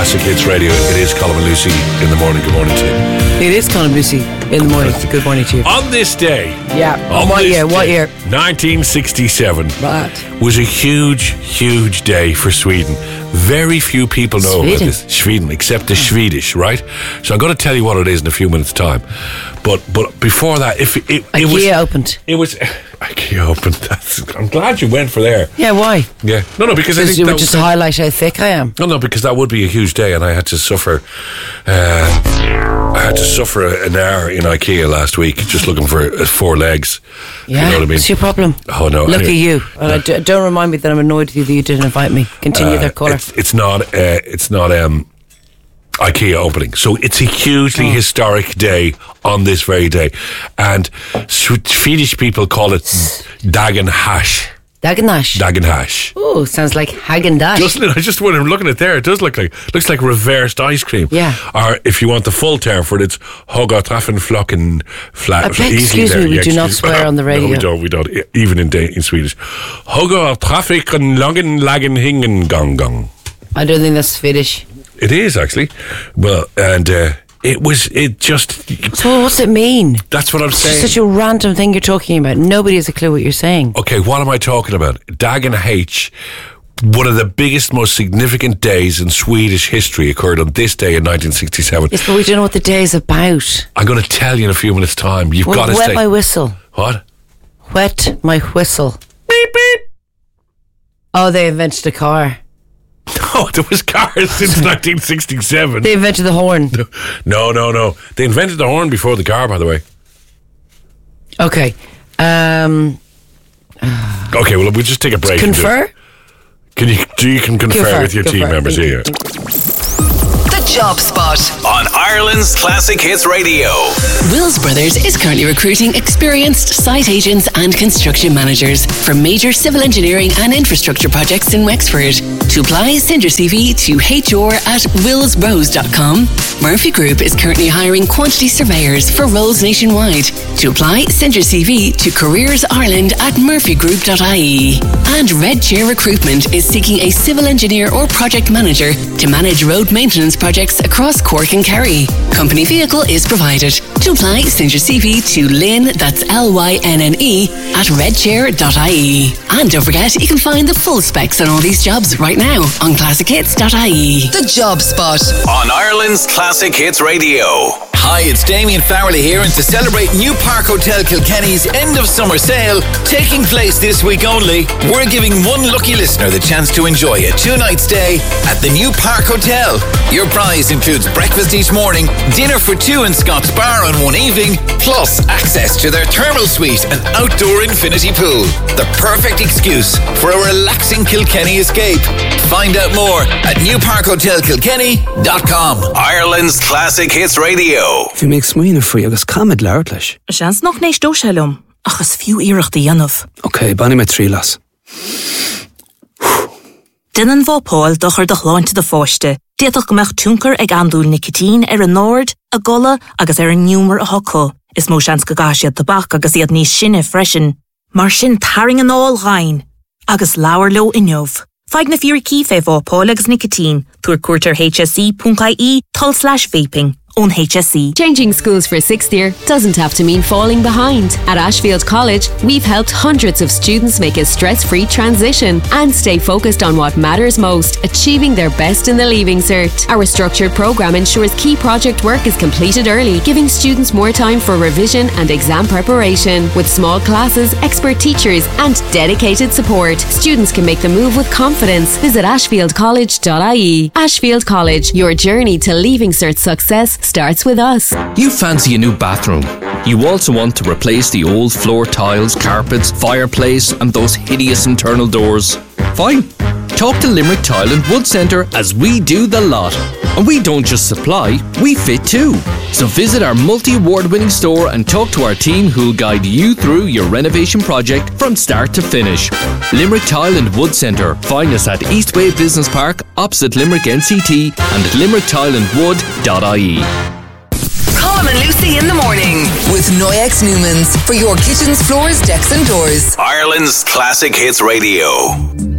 Classic Hits Radio. It is Colin and Lucy in the morning. Good morning to you. It is Colin and Lucy in the morning. Good morning to you. On this day. Yeah. What year? 1967. Right. Was a huge day for Sweden. Very few people know about this. Sweden, except the Swedish, right? So I'm going to tell you what it is in a few minutes' time. But before that, IKEA opened. It was IKEA opened. I'm glad you went for there. Yeah, why? Yeah, no, because I think you would just highlight how thick I am. No, because that would be a huge day, and I had to suffer. An hour in IKEA last week, just looking for 4 legs. Yeah, you know what I mean? What's your problem? Oh no! Look at you. Don't remind me that I'm annoyed with you that you didn't invite me. Continue their colour. It's not IKEA opening, so it's a hugely historic day on this very day, and Swedish people call it Dagen Hash. Dagen Hash. Oh, sounds like Häagen-Dazs. Doesn't it? I just when I'm looking at there, it does looks like reversed ice cream. Yeah. Or if you want the full term for it, it's Högerträffen flat. Excuse me, we do not swear on the radio. No, we don't. Even in Swedish. Högerträffen lagen hingen gong. I don't think that's Swedish. It is actually. Well, and it just. So what's it mean? That's what I'm saying. It's such a random thing you're talking about. Nobody has a clue what you're saying. Okay, what am I talking about? Dagen H, one of the biggest, most significant days in Swedish history, occurred on this day in 1967. Yes, but we don't know what the day is about. I'm going to tell you in a few minutes' time. You've got to wet my whistle. What? Wet my whistle. Beep, beep. Oh, they invented a car. No, there was cars since 1967. They invented the horn. No. They invented the horn before the car, by the way. Okay. Okay, well, we'll just take a break. Confer? You can confer with your team members here. The Job Spot on Ireland's Classic Hits Radio. Wills Brothers is currently recruiting experienced site agents and construction managers for major civil engineering and infrastructure projects in Wexford. To apply, send your CV to hr@willsrose.com. Murphy Group is currently hiring quantity surveyors for roles nationwide. To apply, send your CV to careersireland@murphygroup.ie. And Red Chair Recruitment is seeking a civil engineer or project manager to manage road maintenance projects across Cork and Kerry. Company vehicle is provided. To apply, send your CV to Lynn, that's LYNNE, @redchair.ie. And don't forget, you can find the full specs on all these jobs right now on classichits.ie. The Job Spot on Ireland's Classic Hits Radio. Hi, it's Damien Farrelly here, and to celebrate New Park Hotel Kilkenny's end of summer sale, taking place this week only, we're giving one lucky listener the chance to enjoy a 2-night stay at the New Park Hotel. Your prize includes breakfast each morning, dinner for 2 in Scott's Bar on one evening, plus access to their thermal suite and outdoor infinity pool. The perfect excuse for a relaxing Kilkenny escape. Find out more at newparkhotelkilkenny.com. Ireland's Classic Hits Radio. Fi mé smaoine faoi agus camid leir leis. Seans noch nééis dóselum, achas fiú iireachta dhéanamh. Ok, banna mé 3 las. Dinan bhópáil dochar do chláinte do fáiste. Déadach go meach túncar ag andúil nicotín ar an nord, a gola agus ar an númar a hoco. Is mó seans go gáisiad tabach agus iad níos sinne freisin. Mar sin taring an áil ghain, agus leabhar leo inneomh. Feig na fiúr cífé bhópáil agus nicotín, tuair cuairtear hse.ie/vaping. On HSE. Changing schools for 6th year doesn't have to mean falling behind. At Ashfield College, we've helped hundreds of students make a stress-free transition and stay focused on what matters most, achieving their best in the Leaving Cert. Our structured programme ensures key project work is completed early, giving students more time for revision and exam preparation. With small classes, expert teachers and dedicated support, students can make the move with confidence. Visit ashfieldcollege.ie. Ashfield College, your journey to Leaving Cert success starts with us. You fancy a new bathroom. You also want to replace the old floor tiles, carpets, fireplace and those hideous internal doors. Fine. Talk to Limerick Tile and Wood Centre as we do the lot. And we don't just supply, we fit too. So visit our multi-award-winning store and talk to our team who'll guide you through your renovation project from start to finish. Limerick Tile and Wood Centre. Find us at Eastway Business Park, opposite Limerick NCT, and at limericktileandwood.ie. Colin and Lucy in the morning with Noyex Newmans for your kitchens, floors, decks and doors. Ireland's Classic Hits Radio.